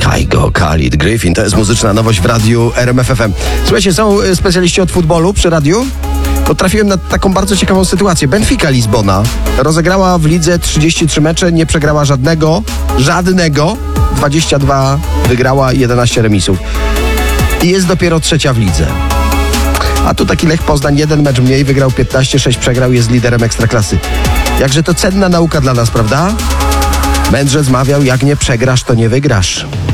Kygo, Khalid, Griffin, to jest muzyczna nowość w radiu RMF FM. Słuchajcie, są specjaliści od futbolu przy radiu? To trafiłem na taką bardzo ciekawą sytuację. Benfica Lizbona rozegrała w lidze 33 mecze, nie przegrała żadnego, 22 wygrała i 11 remisów. I jest dopiero trzecia w lidze. A tu taki Lech Poznań, jeden mecz mniej, wygrał 15, 6 przegrał, jest liderem Ekstraklasy. Jakże to cenna nauka dla nas, prawda? Mędrzec mawiał, jak nie przegrasz, to nie wygrasz.